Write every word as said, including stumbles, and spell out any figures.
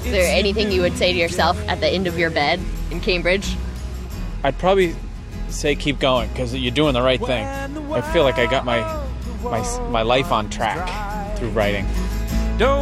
Is there anything you would say to yourself at the end of your bed in Cambridge? I'd probably say keep going, because you're doing the right thing. I feel like I got my my my life on track through writing.